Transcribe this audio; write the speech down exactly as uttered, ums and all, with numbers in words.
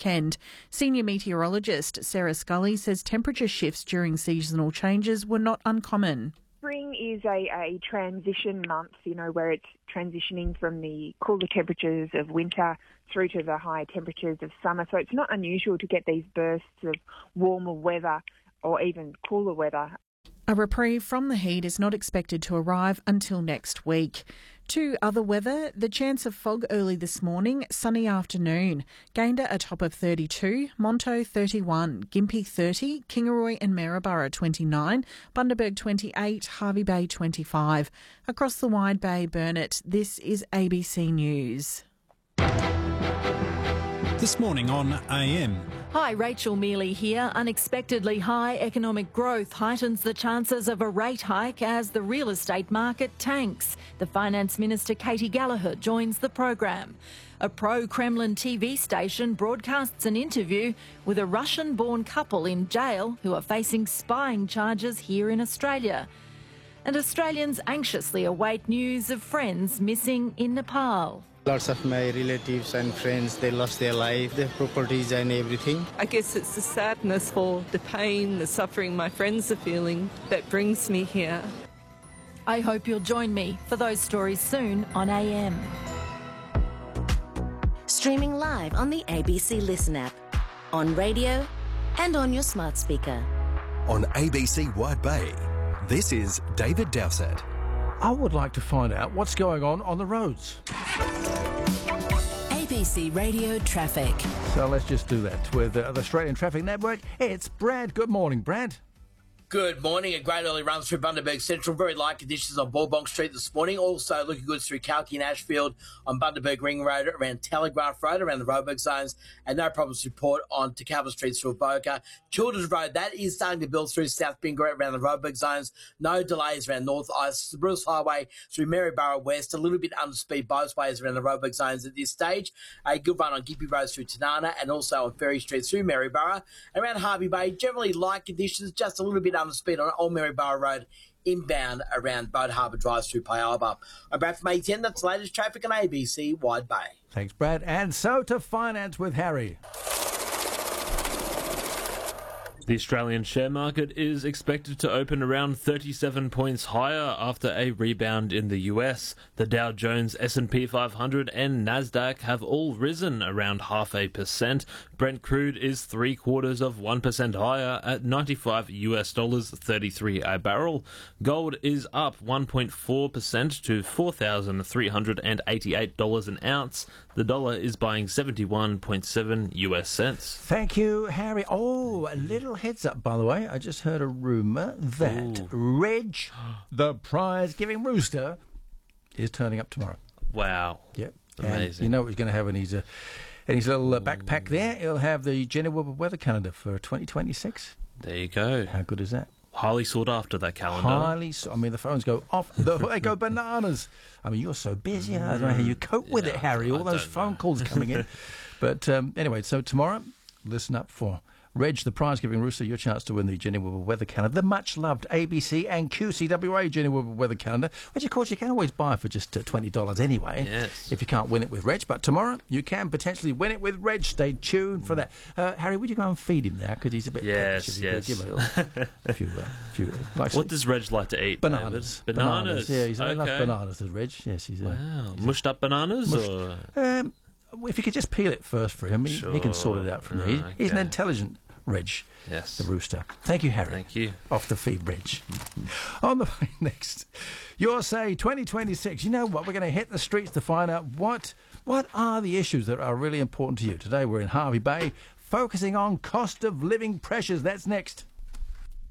weekend. Senior meteorologist Sarah Scully says temperature shifts during seasonal changes were not uncommon. Spring is a, a transition month, you know, where it's transitioning from the cooler temperatures of winter through to the higher temperatures of summer. So it's not unusual to get these bursts of warmer weather or even cooler weather. A reprieve from the heat is not expected to arrive until next week. To other weather, the chance of fog early this morning, sunny afternoon. Gayndah a top of thirty-two, Monto thirty-one, Gympie thirty, Kingaroy and Maryborough twenty-nine, Bundaberg twenty-eight, Hervey Bay twenty-five. Across the Wide Bay, Burnett, this is A B C News. This morning on A M. Hi, Rachel Mealy here. Unexpectedly high economic growth heightens the chances of a rate hike as the real estate market tanks. The Finance Minister Katie Gallagher joins the program. A pro-Kremlin T V station broadcasts an interview with a Russian-born couple in jail who are facing spying charges here in Australia. And Australians anxiously await news of friends missing in Nepal. Lots of my relatives and friends, they lost their life, their properties and everything. I guess it's the sadness for the pain, the suffering my friends are feeling that brings me here. I hope you'll join me for those stories soon on A M. Streaming live on the A B C Listen app, on radio and on your smart speaker. On A B C Wide Bay, this is David Dowsett. I would like to find out what's going on on the roads. A B C Radio Traffic. So let's just do that with uh, the Australian Traffic Network. It's Brad. Good morning, Brad. Good morning. A great early run through Bundaberg Central. Very light conditions on Ballbong Street this morning. Also looking good through Kalki and Ashfield on Bundaberg Ring Road, around Telegraph Road, around the Roebuck zones. And no problems to report on Te Calvin Street through Avoca. Childers Road, that is starting to build through South Bingara around the Roebuck zones. No delays around North Ice. The Bruce Highway through Maryborough West. A little bit under speed both ways around the Roebuck zones at this stage. A good run on Gympie Road through Tanana and also on Ferry Street through Maryborough. Around Hervey Bay, generally light conditions, just a little bit under speed on Old Maryborough Road inbound around Boat Harbour Drive through Payalba. I'm Brad from A ten. That's the latest traffic on A B C Wide Bay. Thanks, Brad. And so to finance with Harry. The Australian share market is expected to open around thirty-seven points higher after a rebound in the U S. The Dow Jones, S and P five hundred and Nasdaq have all risen around half a percent. Brent crude is three quarters of one percent higher at ninety-five U S dollars thirty-three a barrel. Gold is up one point four percent to four thousand three hundred eighty-eight dollars an ounce. The dollar is buying seventy-one point seven U S cents. Thank you, Harry. Oh, a little heads up, by the way. I just heard a rumour that Ooh. Reg, the prize-giving rooster, is turning up tomorrow. Wow. Yep. Amazing. And you know what he's going to have in his, uh, in his little uh, backpack there? He'll have the Jenny Wilbur weather calendar for twenty twenty-six. There you go. How good is that? Highly sought after, that calendar. Highly sought. I mean, the phones go off. The, they go bananas. I mean, you're so busy. I don't know how you cope with yeah, it, Harry. All I those phone know. calls coming in. But um, anyway, so tomorrow, listen up for Reg, the prize-giving rooster, your chance to win the Jenny Wilbur weather calendar, the much-loved A B C and Q C W A Jenny Wilbur weather calendar, which, of course, you can always buy for just uh, twenty dollars anyway, yes. if you can't win it with Reg. But tomorrow, you can potentially win it with Reg. Stay tuned for that. Uh, Harry, would you go and feed him now? Because he's a bit... Yes, peckish. yes. Give him a little, a few, uh, few, like what does Reg like to eat? Bananas. David? Bananas. Bananas. Yeah, he's okay. enough bananas, does Reg. Yes, he's... Uh, wow. He's Mushed up bananas? Mushed, or? Um, if you could just peel it first for him, he, sure. he can sort it out for me. Oh, He's, okay. he's an intelligent Reg. Yes. The rooster. Thank you, Harry. Thank you. Off the feed, Reg. On the way next, Your Say twenty twenty-six. You know what? We're going to hit the streets to find out what what are the issues that are really important to you. Today we're in Hervey Bay, focusing on cost of living pressures. That's next.